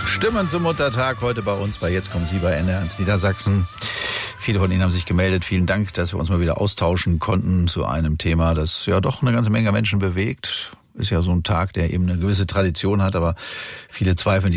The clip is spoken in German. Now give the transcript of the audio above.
Stimmen zum Muttertag heute bei uns bei Jetzt kommen Sie bei NDR1 Niedersachsen. Viele von Ihnen haben sich gemeldet. Vielen Dank, dass wir uns mal wieder austauschen konnten zu einem Thema, das ja doch eine ganze Menge Menschen bewegt. Ist ja so ein Tag, der eben eine gewisse Tradition hat, aber viele zweifeln